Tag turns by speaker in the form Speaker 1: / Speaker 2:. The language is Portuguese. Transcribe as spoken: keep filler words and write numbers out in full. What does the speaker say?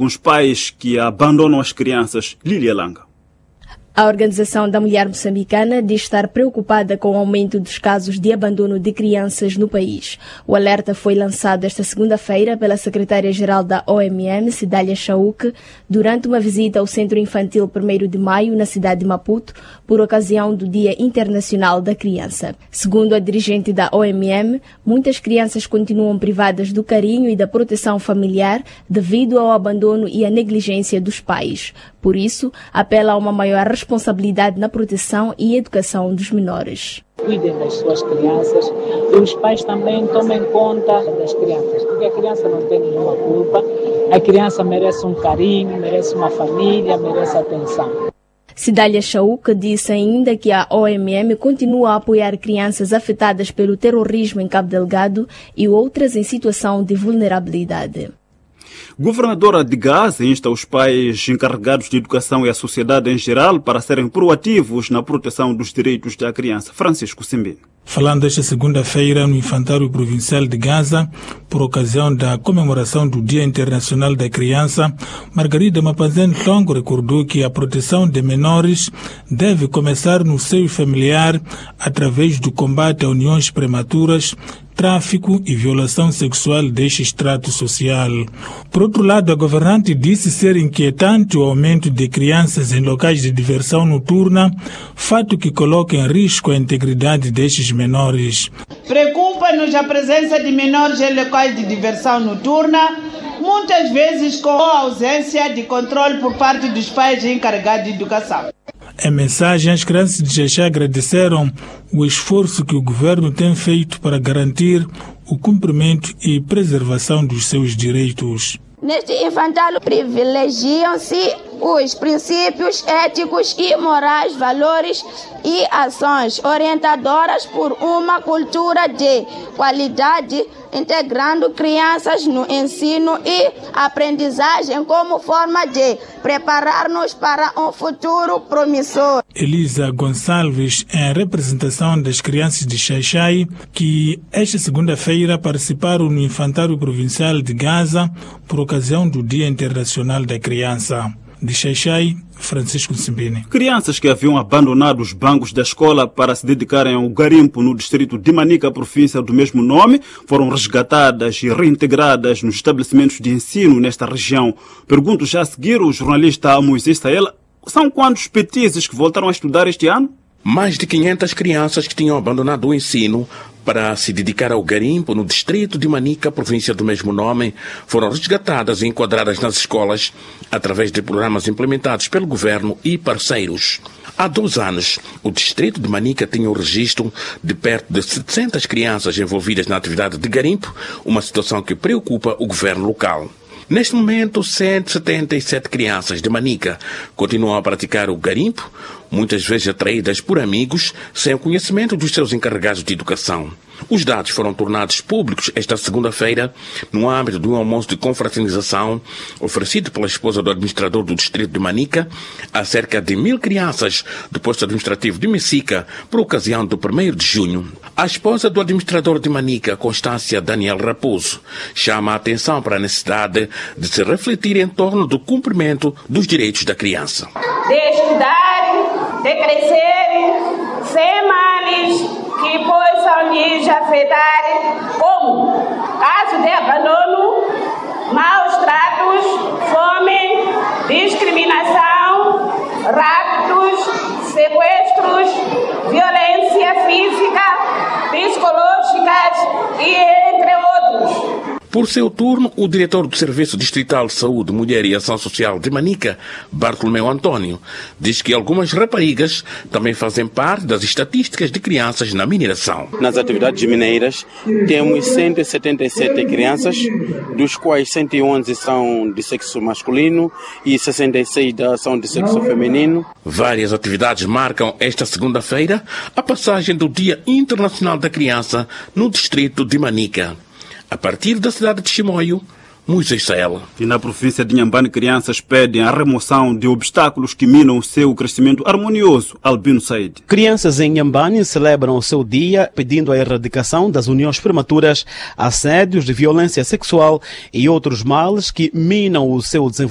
Speaker 1: com os pais que abandonam as crianças. Lília Langa.
Speaker 2: A Organização da Mulher Moçambicana diz estar preocupada com o aumento dos casos de abandono de crianças no país. O alerta foi lançado esta segunda-feira pela secretária-geral da O M M, Cidália Chauk, durante uma visita ao Centro Infantil primeiro de maio, na cidade de Maputo, por ocasião do Dia Internacional da Criança. Segundo a dirigente da O M M, muitas crianças continuam privadas do carinho e da proteção familiar devido ao abandono e à negligência dos pais. Por isso, apela a uma maior responsabilidade na proteção e educação dos menores.
Speaker 3: Cuidem das suas crianças e os pais também tomem conta das crianças, porque a criança não tem nenhuma culpa, a criança merece um carinho, merece uma família, merece atenção.
Speaker 2: Cidália Chauk disse ainda que a O M M continua a apoiar crianças afetadas pelo terrorismo em Cabo Delgado e outras em situação de vulnerabilidade.
Speaker 1: Governadora de Gaza insta os pais encarregados de educação e a sociedade em geral para serem proativos na proteção dos direitos da criança. Francisco Simbini.
Speaker 4: Falando esta segunda-feira no Infantário Provincial de Gaza, por ocasião da comemoração do Dia Internacional da Criança, Margarida Mapanzene Tongo recordou que a proteção de menores deve começar no seio familiar através do combate a uniões prematuras, tráfico e violação sexual deste extrato social. Por outro lado, a governante disse ser inquietante o aumento de crianças em locais de diversão noturna, fato que coloca em risco a integridade destes menores.
Speaker 5: Preocupa-nos a presença de menores em locais de diversão noturna, muitas vezes com a ausência de controle por parte dos pais encarregados de educação.
Speaker 4: Em mensagem, as crianças de Xaxá agradeceram o esforço que o governo tem feito para garantir o cumprimento e preservação dos seus direitos.
Speaker 6: Neste infantário privilegiam-se os princípios éticos e morais, valores e ações orientadoras por uma cultura de qualidade, integrando crianças no ensino e aprendizagem como forma de preparar-nos para um futuro promissor.
Speaker 4: Elisa Gonçalves, em representação das crianças de Xaixai, que esta segunda-feira participaram no Infantário Provincial de Gaza por ocasião do Dia Internacional da Criança. De Xaixai, Francisco Simbini.
Speaker 1: Crianças que haviam abandonado os bancos da escola para se dedicarem ao garimpo no distrito de Manica, província do mesmo nome, foram resgatadas e reintegradas nos estabelecimentos de ensino nesta região. Pergunto já a seguir o jornalista Moisés Saela, são quantos petizes que voltaram a estudar este ano?
Speaker 7: Mais de quinhentas crianças que tinham abandonado o ensino para se dedicar ao garimpo no distrito de Manica, província do mesmo nome, foram resgatadas e enquadradas nas escolas através de programas implementados pelo governo e parceiros. Há dois anos, o distrito de Manica tinha o registro de perto de setecentas crianças envolvidas na atividade de garimpo, uma situação que preocupa o governo local. Neste momento, cento e setenta e sete crianças de Manica continuam a praticar o garimpo, muitas vezes atraídas por amigos, sem o conhecimento dos seus encarregados de educação. Os dados foram tornados públicos esta segunda-feira no âmbito de um almoço de confraternização oferecido pela esposa do administrador do distrito de Manica a cerca de mil crianças do posto administrativo de Messica por ocasião do primeiro de junho. A esposa do administrador de Manica, Constância Daniel Raposo, chama a atenção para a necessidade de se refletir em torno do cumprimento dos direitos da criança.
Speaker 8: De estudar, de crescer, sem males que possam lhes afetar, como caso de abandono, maus tratos, fome, discriminação, raptos, sequestros, violência física, psicológicas e entre outros.
Speaker 7: Por seu turno, o diretor do Serviço Distrital de Saúde, Mulher e Ação Social de Manica, Bartolomeu Antônio, diz que algumas raparigas também fazem parte das estatísticas de crianças na mineração.
Speaker 9: Nas atividades mineiras, temos cento e setenta e sete crianças, dos quais cento e onze são de sexo masculino e sessenta e seis são de sexo feminino.
Speaker 7: Várias atividades marcam esta segunda-feira a passagem do Dia Internacional da Criança no distrito de Manica. A partir da cidade de Chimoio, Moisés Saela.
Speaker 1: E na província de Inhambane, crianças pedem a remoção de obstáculos que minam o seu crescimento harmonioso. Albino Said.
Speaker 10: Crianças em Inhambane celebram o seu dia pedindo a erradicação das uniões prematuras, assédios de violência sexual e outros males que minam o seu desenvolvimento